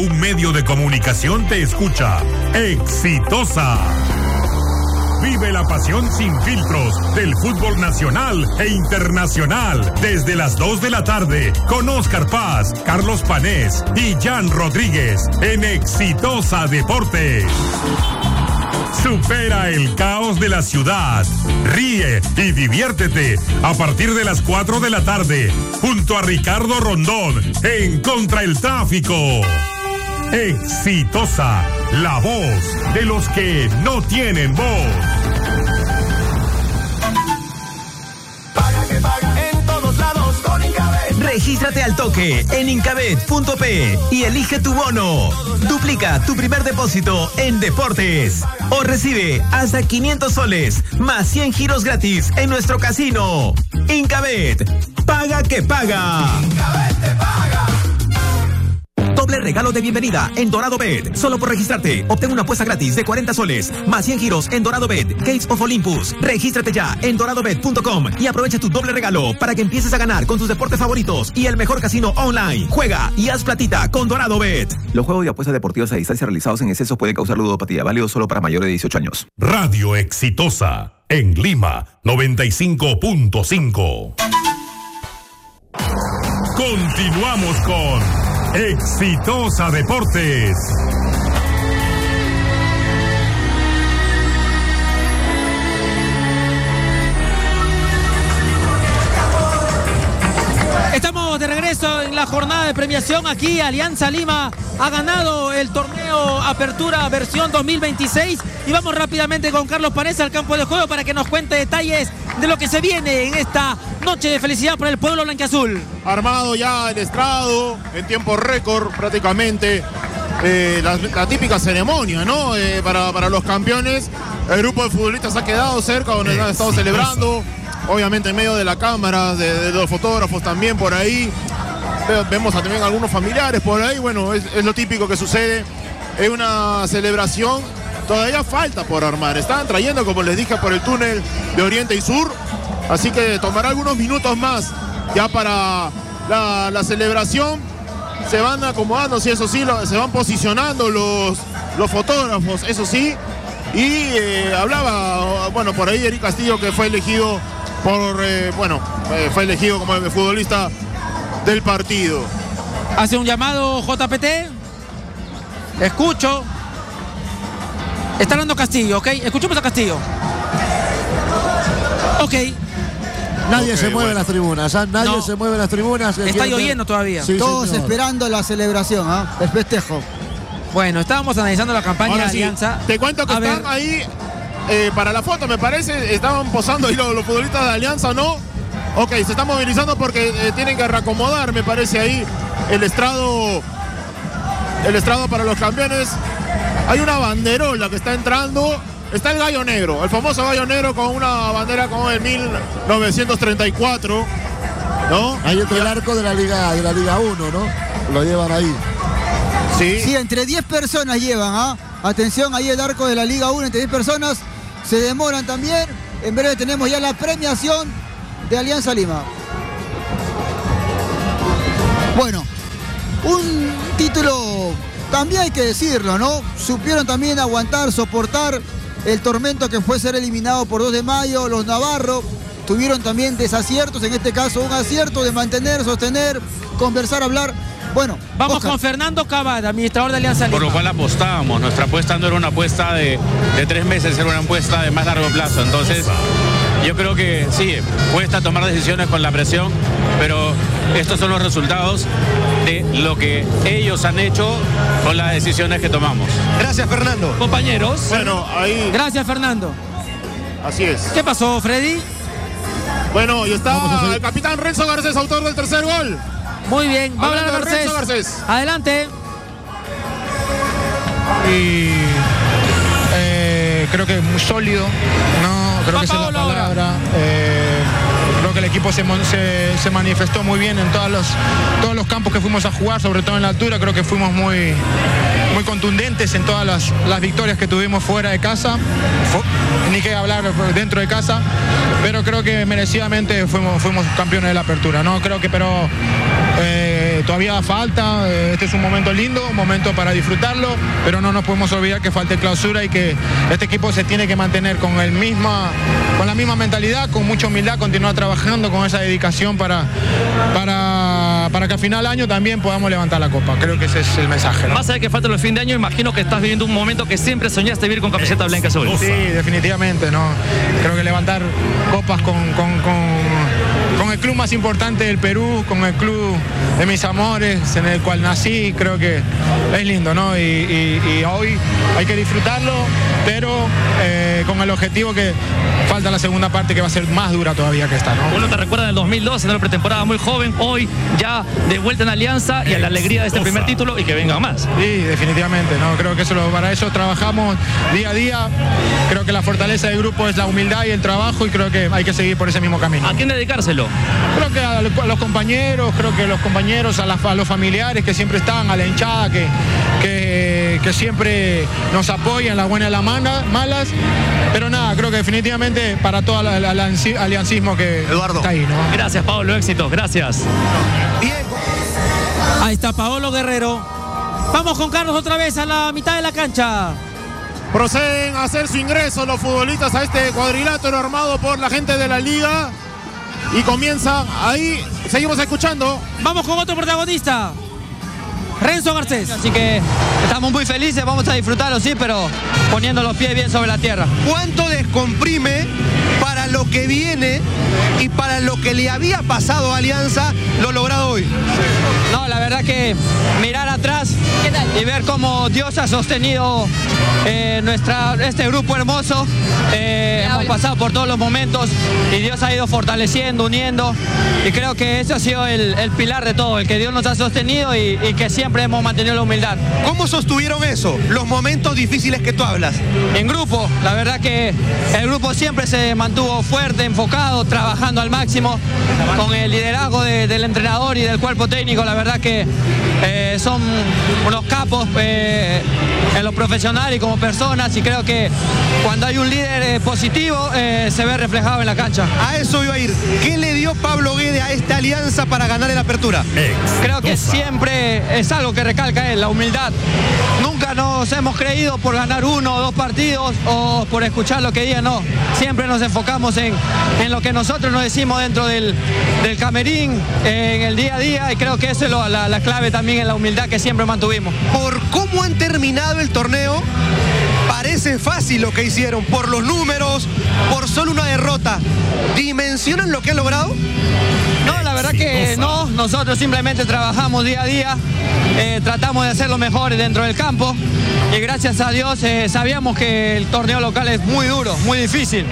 un medio de comunicación te escucha. Exitosa. Vive la pasión sin filtros del fútbol nacional e internacional desde las 2 de la tarde con Oscar Paz, Carlos Panés y Jan Rodríguez en Exitosa Deportes. Supera el caos de la ciudad. Ríe y diviértete a partir de las 4 de la tarde junto a Ricardo Rondón en Contra el Tráfico. Exitosa, la voz de los que no tienen voz. Paga que paga en todos lados con Incabet. Regístrate al toque en incabet.p y elige tu bono. Duplica tu primer depósito en deportes o recibe hasta 500 soles más 100 giros gratis en nuestro casino. Incabet, paga que paga. Incabet te paga. Doble regalo de bienvenida en Dorado Bet. Solo por registrarte, obtén una apuesta gratis de 40 soles, más 100 giros en Dorado Bet, Gates of Olympus. Regístrate ya en doradobet.com y aprovecha tu doble regalo para que empieces a ganar con tus deportes favoritos y el mejor casino online. Juega y haz platita con Dorado Bet. Los juegos de apuestas deportivas a distancia realizados en exceso pueden causar ludopatía. Válido solo para mayores de 18 años. Radio Exitosa en Lima 95.5. Continuamos con Exitosa Deportes. Estamos de regreso en la jornada de premiación. Aquí Alianza Lima ha ganado el torneo Apertura versión 2026 y vamos rápidamente con Carlos Panés al campo de juego para que nos cuente detalles de lo que se viene en esta noche de felicidad para el pueblo blanquiazul. Armado ya el estrado en tiempo récord prácticamente, la típica ceremonia, ¿no? Para los campeones. El grupo de futbolistas ha quedado cerca donde han estado celebrando, obviamente en medio de la cámara, de los fotógrafos también por ahí. Vemos también algunos familiares por ahí. Bueno, es lo típico que sucede. Es una celebración, todavía falta por armar. Están trayendo, como les dije, por el túnel de Oriente y Sur. Así que tomará algunos minutos más ya para la celebración. Se van acomodando, sí, eso sí, se van posicionando los fotógrafos, eso sí. Y hablaba, bueno, por ahí Eric Castillo, que fue elegido fue elegido como el futbolista del partido. Hace un llamado JPT. Escucho. Está hablando Castillo, ¿ok? Escuchemos a Castillo. Ok. Nadie se mueve en las tribunas, nadie se mueve en las tribunas. Está lloviendo todavía. Sí, todos esperando la celebración, el festejo. Bueno, estábamos analizando la campaña de sí, Alianza. Te cuento que están ahí para la foto, me parece. Estaban posando ahí los futbolistas de Alianza, ¿no? Ok, se están movilizando porque tienen que reacomodar, me parece, ahí el estrado para los campeones. Hay una banderola que está entrando. Está el gallo negro, el famoso gallo negro con una bandera como de 1934, ¿no? Hay otro el arco de la Liga 1, ¿no? Lo llevan ahí. Sí, entre 10 personas llevan, Atención, ahí el arco de la Liga 1, entre 10 personas. Se demoran también. En breve tenemos ya la premiación de Alianza Lima. Bueno, un título, también hay que decirlo, ¿no? Supieron también aguantar, soportar el tormento que fue ser eliminado por 2 de mayo. Los navarros tuvieron también desaciertos, en este caso un acierto de mantener, sostener, conversar, hablar. Bueno, vamos con Fernando Cavada, administrador de Alianza Lima. Por lo cual apostábamos. Nuestra apuesta no era una apuesta de 3 meses, era una apuesta de más largo plazo. Entonces, yo creo que sí, cuesta tomar decisiones con la presión, pero estos son los resultados de lo que ellos han hecho con las decisiones que tomamos. Gracias, Fernando. Compañeros. Bueno, ahí. Gracias, Fernando. Así es. ¿Qué pasó, Freddy? Bueno, y está el capitán Renzo Garcés, autor del tercer gol. Muy bien, va a hablar Garcés. Adelante. Y creo que muy sólido, ¿no? Creo que esa es la palabra. Creo que el equipo se manifestó muy bien en todos los campos que fuimos a jugar, sobre todo en la altura. Creo que fuimos muy contundentes en todas las victorias que tuvimos fuera de casa, ni que hablar dentro de casa, pero creo que merecidamente fuimos campeones de la apertura, ¿no? Creo que todavía falta, este es un momento lindo, un momento para disfrutarlo, pero no nos podemos olvidar que falta clausura y que este equipo se tiene que mantener con la misma mentalidad, con mucha humildad, continuar trabajando con esa dedicación para que a final de año también podamos levantar la copa. Creo que ese es el mensaje, ¿no? Más allá de que falta el fin de año, imagino que estás viviendo un momento que siempre soñaste vivir con camiseta blanca azul. Sí, definitivamente, ¿no? Creo que levantar copas con el club más importante del Perú, con el club de mis amores, en el cual nací, creo que es lindo, ¿no? Y hoy hay que disfrutarlo, pero con el objetivo que falta la segunda parte, que va a ser más dura todavía que esta, ¿no? Uno te recuerda del 2012, en la pretemporada muy joven, hoy ya de vuelta en Alianza y a la alegría de este primer título y que venga más. Sí, definitivamente, ¿no? Creo que para eso trabajamos día a día. Creo que la fortaleza del grupo es la humildad y el trabajo, y creo que hay que seguir por ese mismo camino. ¿A quién dedicárselo? Creo que a los compañeros, a los familiares que siempre están, a la hinchada que siempre nos apoyan, las buenas y las malas. Pero nada, creo que definitivamente para todo el aliancismo que está ahí, ¿no? Gracias, Pablo, éxitos, gracias. Ahí está Paolo Guerrero. Vamos con Carlos otra vez a la mitad de la cancha. Proceden a hacer su ingreso los futbolistas a este cuadrilátero armado por la gente de la liga. Y comienza ahí, seguimos escuchando. Vamos con otro protagonista, Renzo Garcés. Así que estamos muy felices, vamos a disfrutarlo, sí, pero poniendo los pies bien sobre la tierra. ¿Cuánto descomprime para lo que viene y para lo que le había pasado a Alianza lo logrado hoy? No, la verdad que mirar atrás y ver cómo Dios ha sostenido este grupo hermoso. Hemos pasado por todos los momentos y Dios ha ido fortaleciendo, uniendo, y creo que ese ha sido el pilar de todo, el que Dios nos ha sostenido y que siempre hemos mantenido la humildad. ¿Cómo sostuvieron eso, los momentos difíciles que tú hablas? En grupo, la verdad que el grupo siempre se mantuvo fuerte, enfocado, trabajando al máximo, con el liderazgo del entrenador y del cuerpo técnico. La verdad que son unos capos en lo profesional y como personas, y creo que cuando hay un líder positivo se ve reflejado en la cancha. A eso iba a ir. ¿Qué le dio Pablo Guede a esta Alianza para ganar en la apertura? Creo que siempre es algo que recalca él, la humildad. Nunca nos hemos creído por ganar 1 o 2 partidos o por escuchar lo que digan, no. Siempre nos enfocamos en lo que nosotros nos decimos dentro del camerín, en el día a día, y creo que eso es la clave también en la humildad que siempre mantuvimos. Por cómo han terminado el torneo, parece fácil lo que hicieron, por los números, por solo una derrota. ¿Dimensionan lo que han logrado? No, la verdad que no, nosotros simplemente trabajamos día a día, tratamos de hacer lo mejor dentro del campo, y gracias a Dios sabíamos que el torneo local es muy duro, muy difícil,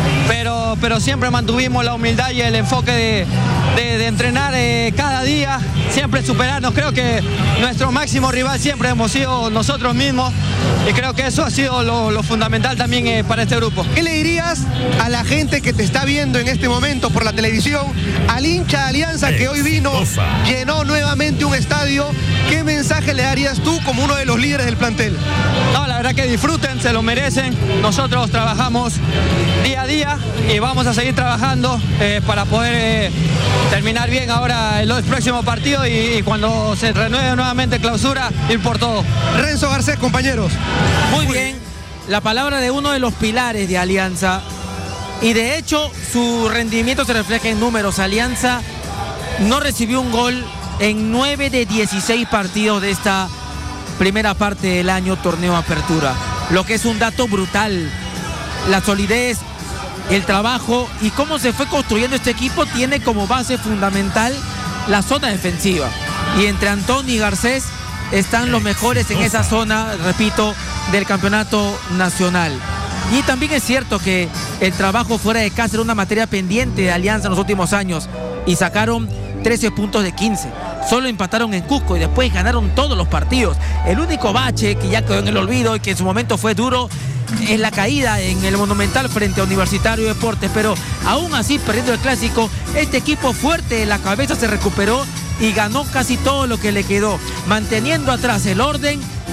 pero siempre mantuvimos la humildad y el enfoque de entrenar cada día, siempre superarnos. Creo que nuestro máximo rival siempre hemos sido nosotros mismos, y creo que eso ha sido lo fundamental también para este grupo. ¿Qué le dirías a la gente que te está viendo en este momento por la televisión, al hincha de Alianza que hoy vino, llenó nuevamente un estadio? ¿Qué mensaje le darías tú como uno de los líderes del plantel? No, la verdad que disfruten, se lo merecen. Nosotros trabajamos día a día y vamos a seguir trabajando para poder terminar bien ahora el próximo partido, y cuando se renueve nuevamente clausura, ir por todo. Renzo Garcés, compañeros. Muy bien, la palabra de uno de los pilares de Alianza, y de hecho su rendimiento se refleja en números. Alianza no recibió un gol en 9 de 16 partidos de esta primera parte del año torneo apertura, lo que es un dato brutal. La solidez, el trabajo y cómo se fue construyendo este equipo tiene como base fundamental la zona defensiva, y entre Antón y Garcés están los mejores en esa zona, repito, del campeonato nacional. Y también es cierto que el trabajo fuera de casa era una materia pendiente de Alianza en los últimos años, y sacaron 13 puntos de 15. Solo empataron en Cusco y después ganaron todos los partidos. El único bache que ya quedó en el olvido y que en su momento fue duro es la caída en el Monumental frente a Universitario de Deportes, pero aún así, perdiendo el clásico, este equipo fuerte de la cabeza se recuperó y ganó casi todo lo que le quedó, manteniendo atrás el orden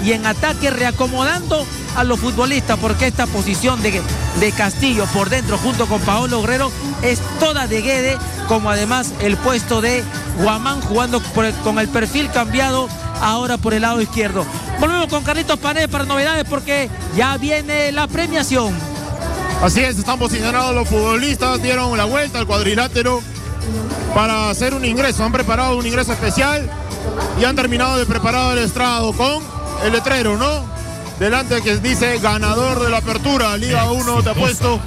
y en ataque reacomodando a los futbolistas, porque esta posición de Castillo por dentro junto con Paolo Guerrero es toda de Guede, como además el puesto de Guamán jugando con el perfil cambiado ahora por el lado izquierdo. Volvemos con Carlitos Paredes para novedades, porque ya viene la premiación. Así es, están posicionados los futbolistas, dieron la vuelta al cuadrilátero para hacer un ingreso, han preparado un ingreso especial y han terminado de preparar el estrado con el letrero, ¿no? Delante que dice ganador de la apertura, Liga 1, te apuesto.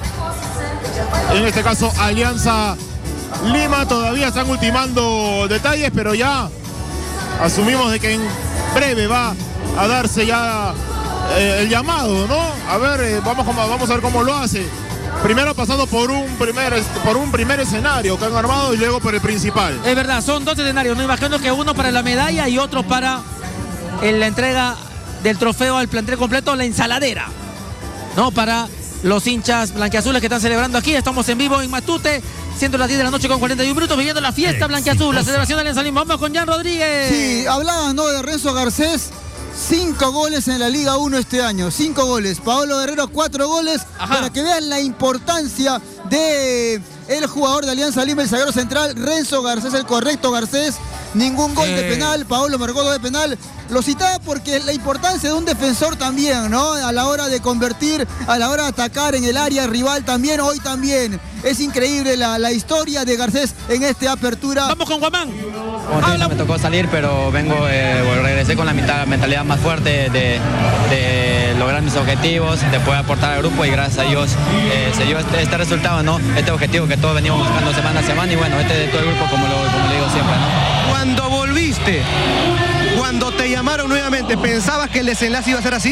En este caso, Alianza Lima. Todavía están ultimando detalles, pero ya asumimos de que en breve va a darse ya el llamado, ¿no? A ver, vamos a ver cómo lo hace. Primero pasando por un primer escenario que han armado y luego por el principal. Es verdad, son dos escenarios, no imagino que uno para la medalla y otro para la entrega del trofeo al plantel completo, la ensaladera, ¿no? Para los hinchas blanquiazules que están celebrando aquí. Estamos en vivo en Matute, siendo las 10 de la noche con 41 minutos, viviendo la fiesta blanquiazul, la celebración de Alianza Lima. Vamos con Jan Rodríguez. Sí, hablaban, ¿no?, de Renzo Garcés. 5 goles en la Liga 1 este año, 5 goles. Paolo Guerrero 4 goles. Ajá. Para que vean la importancia de el jugador de Alianza Lima, el zaguero central, Renzo Garcés, el correcto Garcés. Ningún gol de penal, Paolo marcó 2 de penal. Lo citaba porque la importancia de un defensor también, ¿no? A la hora de convertir, a la hora de atacar en el área rival también, hoy también. Es increíble la historia de Garcés en esta apertura. Vamos con Guamán. Me tocó salir, pero regresé con la mentalidad más fuerte de lograr mis objetivos, de poder aportar al grupo, y gracias a Dios se dio este resultado, ¿no? Este objetivo que todos venimos buscando semana a semana, y bueno, este de todo el grupo, como le digo siempre, ¿no? Cuando volviste, cuando te llamaron nuevamente, ¿pensabas que el desenlace iba a ser así?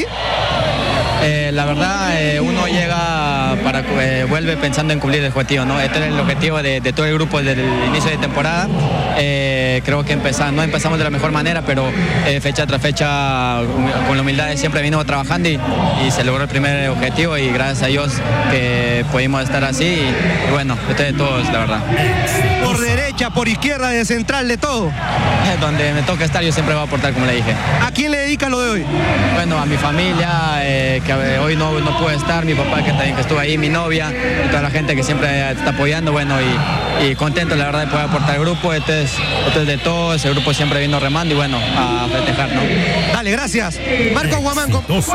La verdad, uno llega vuelve pensando en cumplir el objetivo, ¿no? Este es el objetivo de todo el grupo desde el inicio de temporada. Creo que no empezamos de la mejor manera, pero fecha tras fecha, con la humildad siempre venimos trabajando y se logró el primer objetivo, y gracias a Dios que pudimos estar así, y bueno, esto es de todos, la verdad. Por derecha, por izquierda, de central, de todo. Donde me toca estar yo siempre voy a aportar, como le dije. ¿A quién le dedicas lo de hoy? Bueno, a mi familia, que hoy no puede estar, mi papá que estuvo ahí, mi novia, y toda la gente que siempre está apoyando, bueno, y contento la verdad de poder aportar al grupo. Este es de todos, el grupo siempre vino remando, y bueno, a festejar, ¿no? Dale, gracias. Marco Guamán.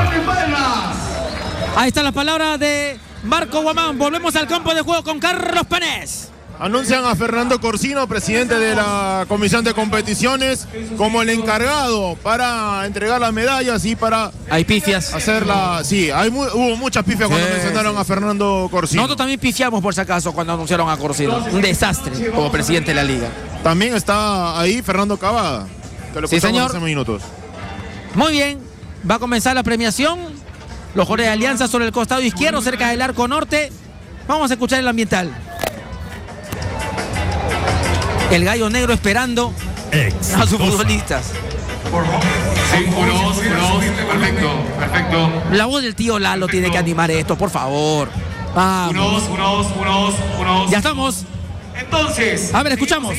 Ahí está la palabra de Marco Guamán. Volvemos al campo de juego con Carlos Paredes. Anuncian a Fernando Corsino, presidente de la Comisión de Competiciones, como el encargado para entregar las medallas y para... Hay pifias. Hacerla... Sí, hubo muchas pifias cuando mencionaron a Fernando Corsino. Nosotros también pifiamos, por si acaso, cuando anunciaron a Corsino. Un desastre como presidente de la liga. También está ahí Fernando Cavada, que lo sí, señor. Hace minutos. Muy bien, va a comenzar la premiación. Los jugadores de Alianza sobre el costado izquierdo, cerca del arco norte. Vamos a escuchar el ambiental. El gallo negro esperando a sus futbolistas. Sí, uno, perfecto. La voz del tío Lalo tiene que animar esto, por favor. Vamos. Unos. Ya estamos. Entonces, a ver, escuchamos.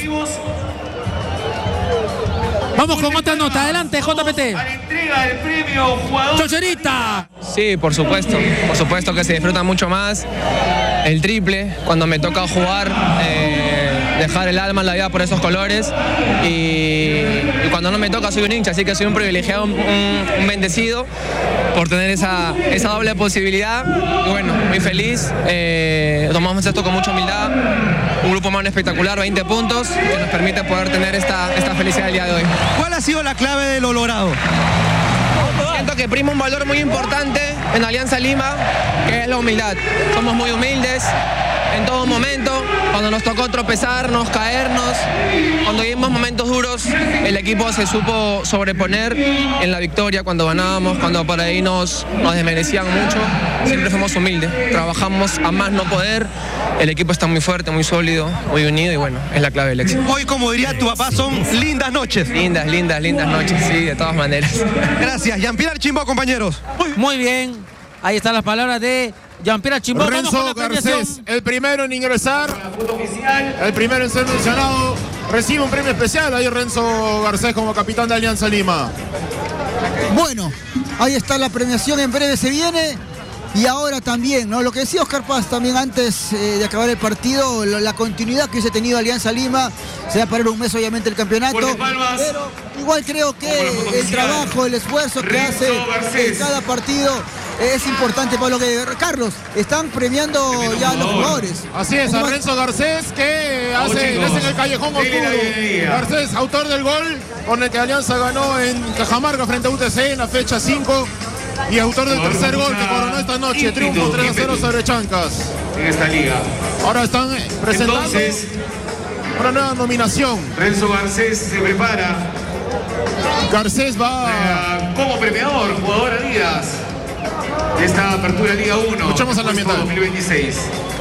Vamos con otra nota. Adelante, JPT. A la entrega del premio jugador. ¡Chocherita! Sí, por supuesto que se disfruta mucho más. El triple, cuando me toca jugar, dejar el alma en la vida por esos colores, y cuando no me toca soy un hincha, así que soy un privilegiado, un bendecido por tener esa doble posibilidad, y bueno, muy feliz. Tomamos esto con mucha humildad, un grupo humano espectacular, 20 puntos, que nos permite poder tener esta felicidad el día de hoy. ¿Cuál ha sido la clave de lo logrado? Siento que prima un valor muy importante en Alianza Lima, que es la humildad. Somos muy humildes en todo momento. Cuando nos tocó tropezarnos, caernos, cuando vimos momentos duros, el equipo se supo sobreponer en la victoria, cuando ganábamos, cuando por ahí nos desmerecían mucho. Siempre fuimos humildes, trabajamos a más no poder. El equipo está muy fuerte, muy sólido, muy unido, y bueno, es la clave del éxito. Hoy, como diría tu papá, son lindas noches. Lindas noches, sí, de todas maneras. Gracias, Jean-Pierre Archimbó, compañeros. Muy bien, ahí están las palabras de Jean-Pierre Archimbó. Renzo Garcés, el primero en ingresar, el primero en ser mencionado, recibe un premio especial. Ahí Renzo Garcés como capitán de Alianza Lima. Bueno, ahí está la premiación, en breve se viene. Y ahora también, ¿no? Lo que decía Oscar Paz también antes de acabar el partido, la continuidad que hubiese tenido Alianza Lima, se va a parar un mes obviamente el campeonato, pero igual creo que el trabajo, el esfuerzo que hace en cada partido es importante para lo que... Carlos, están premiando ya a los jugadores. Así es, a Renzo Garcés que hace en el Callejón Oscuro. Garcés, autor del gol con el que Alianza ganó en Cajamarca frente a UTC en la fecha 5. Y autor del tercer gol que coronó esta noche, triunfo 3-0 sobre Chancas. En esta liga. Ahora están presentando una nueva nominación. Renzo Garcés se prepara. Garcés va como premiador, jugador Adidas. Esta apertura Liga 1. Escuchamos al ambiental. 2026.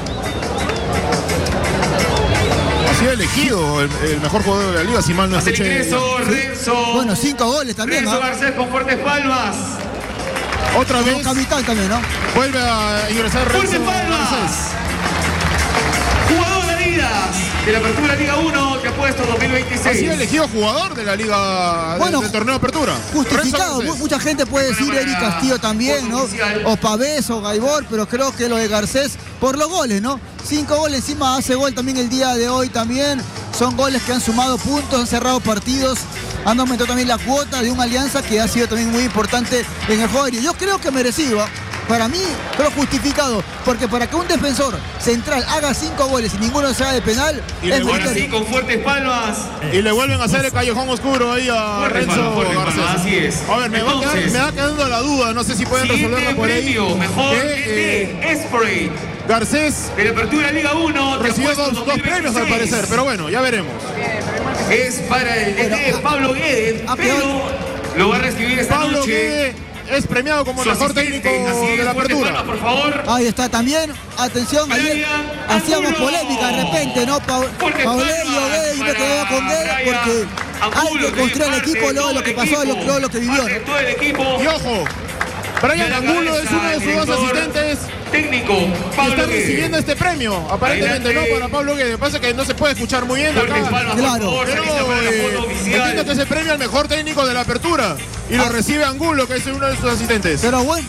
Ha sido elegido el mejor jugador de la liga, si mal no escuché. Renzo. Bueno, 5 goles también. Renzo Garcés con fuertes palmas. Otra vez. Capitán también, ¿no? Vuelve a ingresar Renzo Garcés. Jugador de Adidas de la apertura Liga 1, te apuesto 2026. Ha sido elegido jugador de la liga del torneo de apertura. Justificado, mucha gente puede decir Eric Castillo también, ¿no? O Pavés o Gaibor, pero creo que lo de Garcés por los goles, ¿no? 5 goles, encima hace gol también el día de hoy también. Son goles que han sumado puntos, han cerrado partidos, han aumentado también la cuota de una Alianza que ha sido también muy importante en el juego aéreo. Yo creo que merecido, para mí, creo justificado, porque para que un defensor central haga 5 goles y ninguno sea de penal, y es ahora sí, con fuertes palmas. Y le vuelven a hacer el Callejón Oscuro ahí a Renzo Garcés. Así es. A ver, me va quedando la duda, no sé si pueden resolverla por ahí. Mejor Esprit. Garcés de la apertura Liga 1 recibió dos premios al parecer, pero bueno, ya veremos. Es para el DT Pablo Guedes, pero lo va a recibir esta Pablo noche. Guedes es premiado como el mejor técnico de la apertura. Por favor. Ahí está también, atención, ayer hacíamos polémica de repente, ¿no? Paulello, Guedes, yo me quedaba con Guedes porque hay que construir el equipo luego lo que pasó, luego lo que vivió, ¿no? Y ojo, Brian Angulo es uno de sus dos asistentes técnico. Pablo está recibiendo este premio, aparentemente no para Pablo Guedes. Pasa que no se puede escuchar muy bien acá. Claro. Pero entiendo que es el premio al mejor técnico de la apertura. Y lo recibe Angulo, que es uno de sus asistentes. Pero bueno,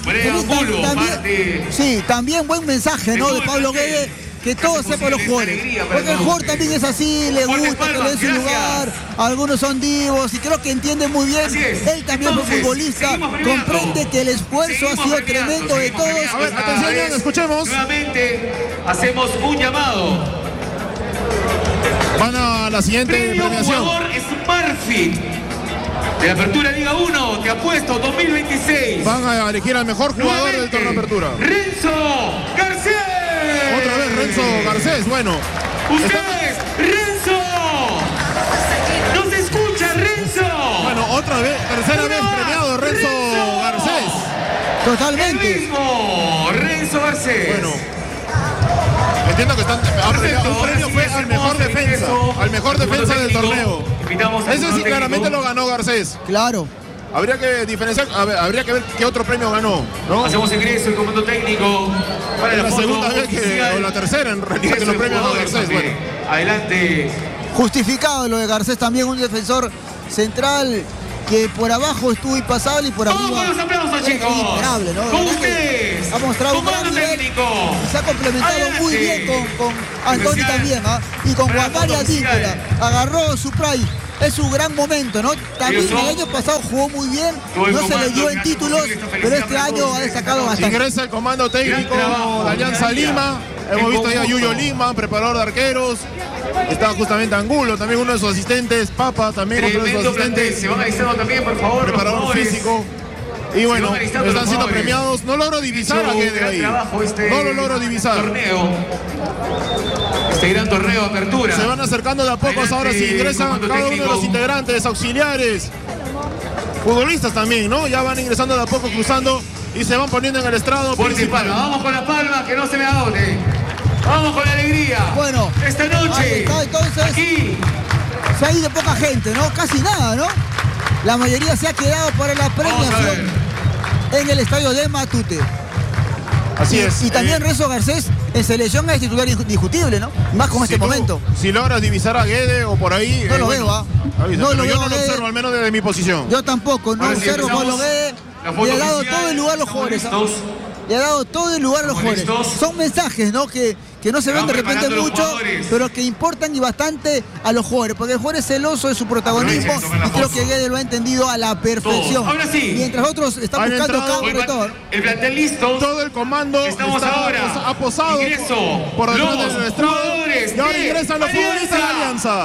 también buen mensaje, ¿no? De Pablo Guedes. Que todos sepan los jugadores. Porque el jugador también es así, le gusta que le den su lugar. Algunos son divos y creo que entiende muy bien. Él también es futbolista. Comprende que el esfuerzo ha sido tremendo de todos. A ver, atención, escuchemos. Nuevamente hacemos un llamado. Van a la siguiente premiación. Jugador Smartfit de la apertura Liga 1, te apuesto 2026. Van a elegir al mejor jugador del torneo de apertura. Renzo Garcés. Otra vez Renzo Garcés, bueno. Ustedes, Renzo. No se escucha, Renzo. Bueno, otra vez, tercera vez premiado Renzo Garcés. Totalmente. El mismo, Renzo Garcés. Bueno. Entiendo que están un premio fue al mejor defensa, al mejor defensa del torneo. Ese sí claramente lo ganó Garcés. Claro. Habría que diferenciar, habría que ver qué otro premio ganó, ¿no? Hacemos ingreso el comando técnico para la segunda vez o la tercera en realidad que lo premian a Garcés. Bueno. Adelante. Justificado lo de Garcés, también un defensor central que por abajo estuvo impasable y por arriba. Con los aplausos, chicos. Imparable, ¿no? Con ustedes. Ha mostrado un gran nivel. Se ha complementado muy bien con Antoni también, ¿ah? Y con Juan María Advíncula. Agarró su prime. Es su gran momento, ¿no? También el año pasado jugó muy bien, no se le dio en títulos, pero este año ha destacado bastante. Ingresa el comando técnico de Alianza Lima. Hemos visto ahí a Yuyo Lima, preparador de arqueros. Está justamente Angulo, también uno de sus asistentes. Papa, también otro de sus asistentes. Se van alistando también, por favor. Preparador físico. Y bueno, están siendo premiados. No logro divisar a Guedes ahí. No lo logro divisar. Este gran torneo de apertura. Se van acercando de a pocos. Ahora sí ingresan cada uno de los integrantes, auxiliares, futbolistas también, ¿no? Ya van ingresando de a poco, cruzando y se van poniendo en el estrado principal. Vamos con la palma, que no se me agote. Vamos con la alegría. Bueno, esta noche. Está, entonces, aquí. Se ha ido poca gente, ¿no? Casi nada, ¿no? La mayoría se ha quedado para la premiación en el estadio de Matute. Así es. Y también Renzo Garcés en selección es titular indiscutible, ¿no? Más con este momento. Si logras divisar a Guede o por ahí. No lo veo, ¿ah? No lo veo. Yo no lo observo, al menos desde mi posición. Yo tampoco, no observo a Pablo Guede. Le ha dado todo el lugar a los jugadores. Le ha dado todo el lugar a los jugadores. Son mensajes, ¿no? Que no se ven de repente mucho, pero que importan y bastante a los jugadores, porque el jugador es celoso de su protagonismo y creo que Guede lo ha entendido a la perfección. Ahora sí. Mientras otros están buscando cámara y todo. El plantel listo. Todo el comando está posado por detrás del estrado. Y ahora ingresan los futbolistas de Alianza.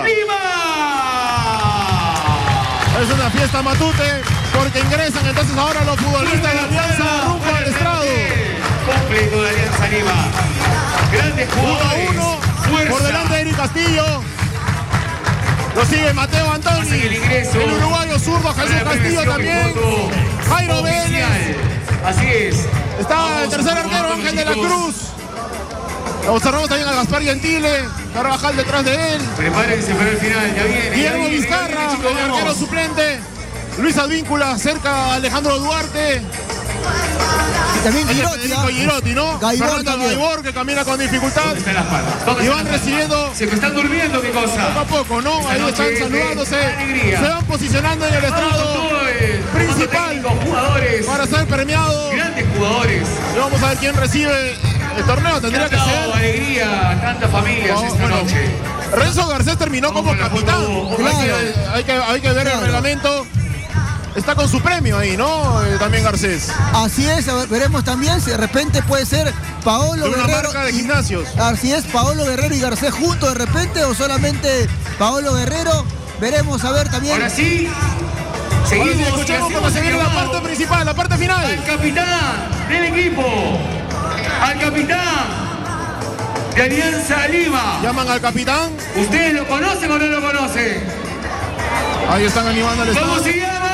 Es una fiesta matute porque ingresan entonces ahora los futbolistas de Alianza rumbo al estrado. Completo de Alianza Lima. Grandes jugadores. 1-1 por delante de Eric Castillo. Lo sigue Mateo Antoni. El uruguayo zurdo Jesús Castillo también. Jairo Vélez. Así es. Está el tercer arquero Ángel de la Cruz. Observamos también a Gaspar Gentile, Carvajal detrás de él. Prepárense para el final, ya viene. Guillermo Vizcarra, el arquero suplente. Luis Advíncula, cerca a Alejandro Duarte. Y también Girotti, ¿no? Fernando Gaibor, que camina con dificultad. ¿Dónde están las patas? Y van recibiendo. Se me están durmiendo, ¿qué cosa? Poco a poco, ¿no? Ahí están saludándose. Se van posicionando en el estrado principal para ser premiados. Grandes jugadores. Y vamos a ver quién recibe el torneo. Tendría que ser. Alegría a tantas familias esta noche. Renzo Garcés terminó como capitán. Hay que ver el reglamento. Está con su premio ahí, ¿no? También Garcés. Así es, veremos también si de repente puede ser Paolo de una Guerrero. Marca de gimnasios. Así es, Paolo Guerrero y Garcés juntos de repente o solamente Paolo Guerrero. Veremos a ver también. Ahora sí. Seguimos. Ahora sí, escuchemos cómo se viene la parte principal, la parte final. Al capitán del equipo. Al capitán de Alianza Lima. Llaman al capitán. ¿Ustedes lo conocen o no lo conocen? Ahí están animando al estado. ¿Cómo se llama?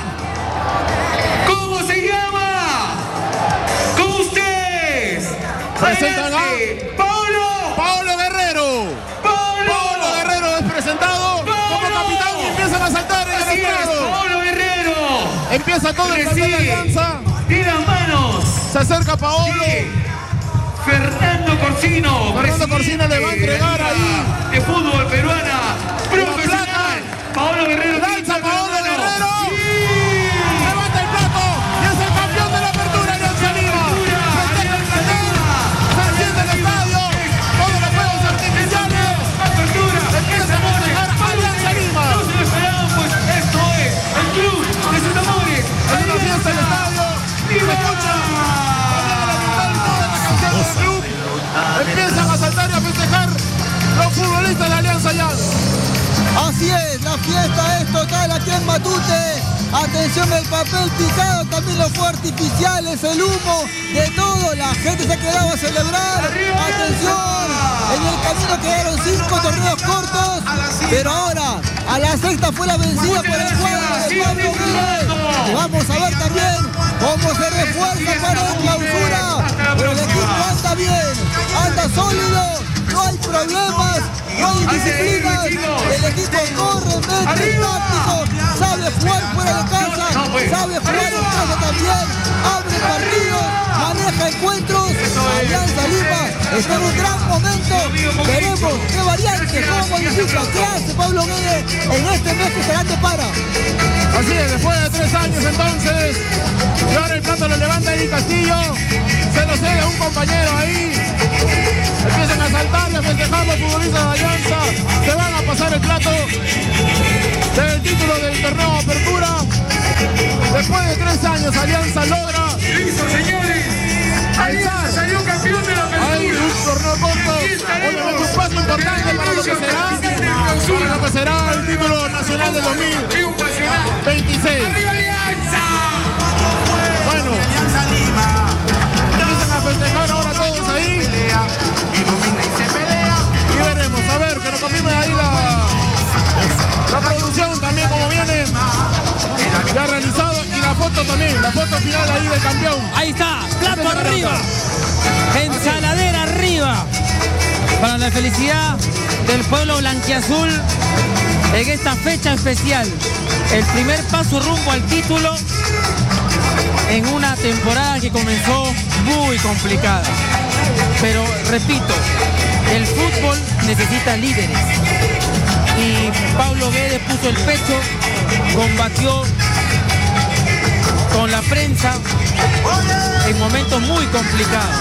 ¿Cómo se llama? Con ustedes. Presentan a Paolo Guerrero. Paolo Guerrero es presentado como capitán y empiezan a saltar en el estrado. Paolo Guerrero. Empieza todo el plantel de Alianza. De las manos. Se acerca Paolo. Fernando Corsino le va a entregar ahí de fútbol peruana profesional. Paolo Guerrero. Lanza Paolo Guerrero. Levanta el plato y es el campeón de la apertura Alianza Lima. Festeja el plantel. Se enciende el estadio. Todos los fuegos artificiales. Empieza a festejar Alianza Lima. No se lo esperaban, pues esto es el club de sus amores. Es una fiesta en el estadio. Se escucha. Empiezan a saltar y a festejar los futbolistas de Alianza ya. Así es, la fiesta es total aquí en Matute. Atención, el papel picado, también los fuegos artificiales, el humo, de todo. La gente se ha quedado a celebrar. Atención, en el camino quedaron 5 torneos cortos, pero ahora a la sexta fue la vencida por el cuadro de Pablo Guede. Y vamos a ver también cómo se refuerza para la clausura. Pero el equipo anda bien, anda sólido, no hay problemas, no hay indisciplinas. El equipo corre, mete, es táctico, sabe jugar fuera de casa, sabe jugar en casa también, abre partidos, maneja encuentros. Alianza Lima está en un gran momento. Veremos qué variante, cómo modifica, qué hace Pablo Guede en este mes que será que para. Así es, después de 3 años entonces, y ahora el plato lo levanta Eric Castillo, se lo cede a un compañero ahí, empiezan a saltar y a festejar los futbolistas de Alianza, se van a pasar el plato del título del torneo Apertura. Después de 3 años Alianza logra. ¡Listo, señores! Alianza salió campeón de la Apertura. Hay un torneo corto, obviamente un paso importante para lo que será el título nacional del 2026. Bueno, empiezan a festejar ahora todos ahí. Y veremos, a ver, que nos confirme ahí la producción también como viene. Ya realizado y la foto también, la foto final ahí del campeón. Ahí está, plato arriba, ensaladera arriba, para la felicidad del pueblo blanquiazul en esta fecha especial. El primer paso rumbo al título en una temporada que comenzó muy complicada. Pero repito, el fútbol necesita líderes. Y Pablo Guedes puso el pecho, combatió con la prensa en momentos muy complicados.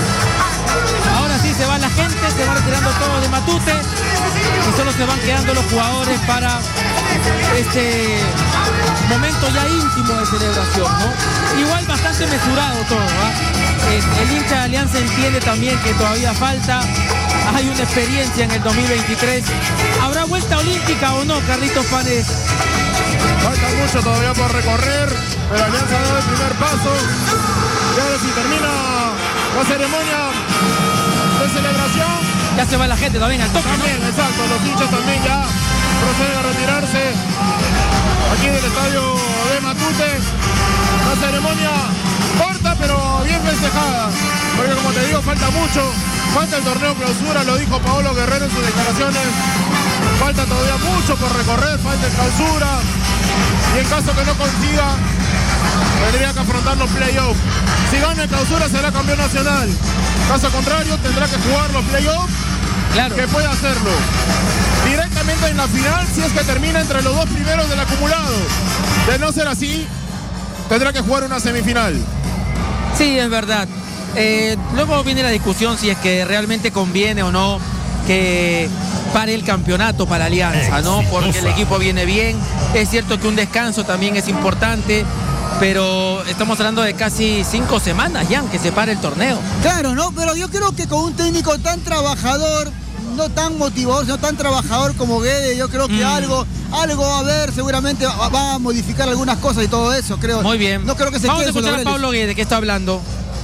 Ahora sí se va la gente, se va retirando todo de Matute y solo se van quedando los jugadores para este momento ya íntimo de celebración, ¿no? Igual bastante mesurado todo, ¿eh? El hincha de Alianza entiende también que todavía falta, hay una experiencia en el 2023. ¿Habrá vuelta olímpica o no, Carlitos Panes? Falta mucho todavía por recorrer, pero Alianza ha dado el primer paso. Y ahora sí termina la ceremonia de celebración. Ya se va la gente también al toque, también, ¿no? Exacto, los hinchas también ya proceden a retirarse aquí del estadio de Matute. La ceremonia corta pero bien festejada, porque como te digo, falta mucho. Falta el torneo clausura, lo dijo Paolo Guerrero en sus declaraciones. Falta todavía mucho por recorrer, falta el clausura. Y en caso que no consiga, tendría que afrontar los playoffs. Si gana el clausura será campeón nacional. Caso contrario, tendrá que jugar los playoffs. Claro. Que puede hacerlo directamente en la final si es que termina entre los dos primeros del acumulado. De no ser así, tendrá que jugar una semifinal. Sí, es verdad. Luego viene la discusión si es que realmente conviene o no que pare el campeonato para Alianza, ¿no? Porque el equipo viene bien. Es cierto que un descanso también es importante, pero estamos hablando de casi 5 semanas ya que se pare el torneo. Claro, ¿no? Pero yo creo que con un técnico tan trabajador, no tan motivador, sino tan trabajador como Guedes, yo creo que algo va a haber, seguramente va a modificar algunas cosas y todo eso, creo. Muy bien. No creo que se Vamos a quede escuchar a Pablo Guedes, que está hablando.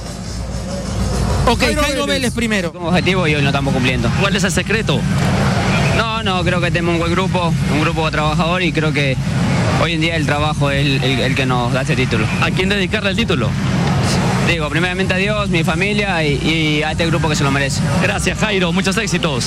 Ok, Jairo Vélez primero. Como objetivo y hoy no estamos cumpliendo. ¿Cuál es el secreto? No, creo que tenemos un buen grupo, un grupo trabajador y creo que hoy en día el trabajo es el que nos da este título. ¿A quién dedicarle el título? Digo, primeramente a Dios, mi familia y a este grupo que se lo merece. Gracias, Jairo, muchos éxitos.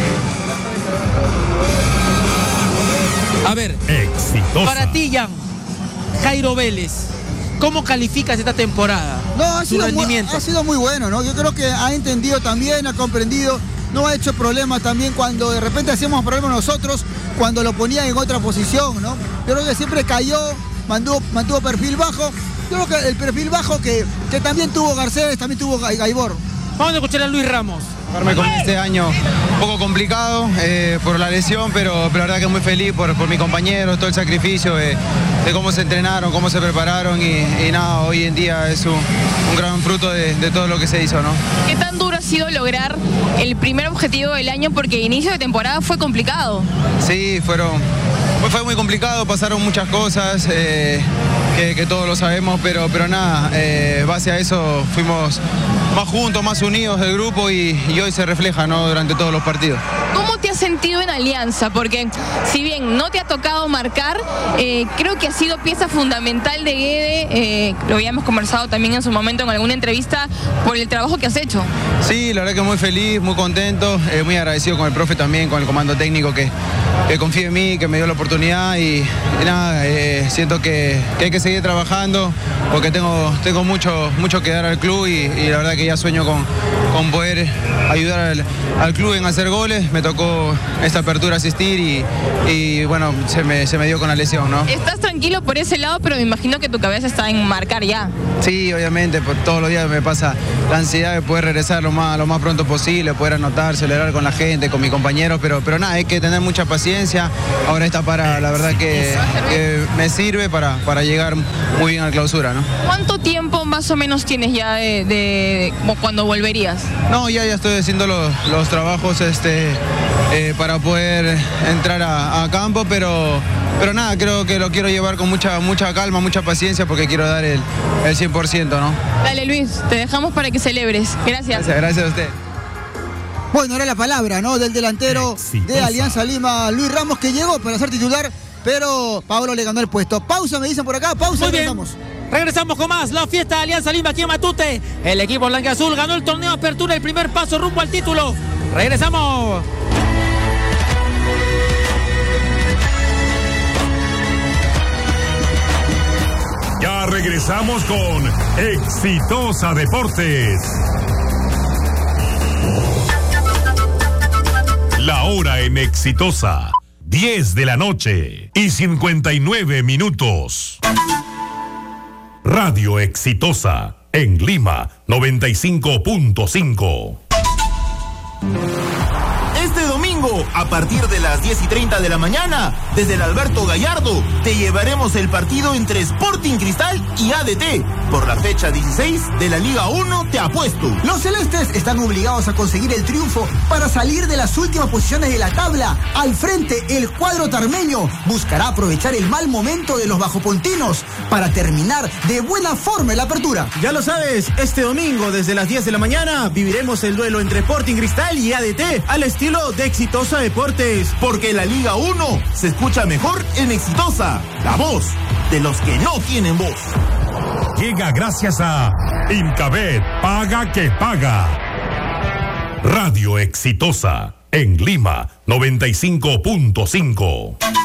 A ver, para ti, Jan, Jairo Vélez, ¿cómo calificas esta temporada? No, ha sido muy bueno, ¿no? Yo creo que ha entendido también, ha comprendido, no ha hecho problemas también cuando de repente hacíamos problemas nosotros, cuando lo ponían en otra posición, ¿no? Yo creo que siempre cayó, mantuvo perfil bajo. Yo creo que el perfil bajo que también tuvo Garcés, también tuvo Gaibor. Vamos a escuchar a Luis Ramos. Con este año un poco complicado por la lesión, pero la verdad que muy feliz por mis compañeros, todo el sacrificio de cómo se entrenaron, cómo se prepararon y nada, hoy en día es un gran fruto de todo lo que se hizo, ¿no? ¿Qué tan duro ha sido lograr el primer objetivo del año? Porque inicio de temporada fue complicado. Sí, fue muy complicado, pasaron muchas cosas que todos lo sabemos, pero nada, base a eso fuimos más juntos, más unidos del grupo y hoy se refleja, ¿no? Durante todos los partidos. ¿Cómo te has sentido en Alianza? Porque si bien no te ha tocado marcar, creo que ha sido pieza fundamental de Guede, lo habíamos conversado también en su momento en alguna entrevista, por el trabajo que has hecho. Sí, la verdad que muy feliz, muy contento, muy agradecido con el profe también, con el comando técnico que confía en mí, que me dio la oportunidad y nada, siento que hay que seguir trabajando porque tengo mucho que dar al club y la verdad que ya sueño con poder ayudar al club en hacer goles. Me tocó esta apertura asistir y bueno, se me dio con la lesión, ¿no? Estás tranquilo por ese lado, pero me imagino que tu cabeza está en marcar ya. Sí, obviamente, todos los días me pasa la ansiedad de poder regresar lo más pronto posible, poder anotar, celebrar con la gente, con mis compañeros, pero nada, hay que tener mucha paciencia. Ahora esta para, la verdad que me sirve para llegar muy bien a la clausura, ¿no? ¿Cuánto tiempo más o menos tienes ya de cuando volverías? No, ya estoy haciendo los trabajos para poder entrar a campo, pero nada, creo que lo quiero llevar con mucha calma, mucha paciencia porque quiero dar el 100%, ¿no? Dale, Luis, te dejamos para que celebres. Gracias. Gracias a usted. Bueno, era la palabra, ¿no? Del delantero de Alianza Lima, Luis Ramos, que llegó para ser titular, pero Pablo le ganó el puesto. Pausa, me dicen por acá, pausa, regresamos. Regresamos con más, la fiesta de Alianza Lima aquí en Matute. El equipo blanquiazul ganó el torneo Apertura, el primer paso rumbo al título. Regresamos. Ya regresamos con Exitosa Deportes. La hora en Exitosa, 10 de la noche y 59 minutos. Radio Exitosa, en Lima, 95.5. Este domingo, a partir de las 10:30 de la mañana, desde el Alberto Gallardo, te llevaremos el partido entre Sporting Cristal y ADT. Por la fecha 16 de la Liga 1, te apuesto. Los celestes están obligados a conseguir el triunfo para salir de las últimas posiciones de la tabla. Al frente, el cuadro tarmeño buscará aprovechar el mal momento de los bajopontinos para terminar de buena forma en la apertura. Ya lo sabes, este domingo desde las 10 de la mañana viviremos el duelo entre Sporting Cristal y ADT al estilo de Exitosa Deportes. Porque la Liga 1 se escucha mejor en Exitosa, la voz de los que no tienen voz. Llega gracias a Incabet, paga que paga. Radio Exitosa, en Lima, 95.5.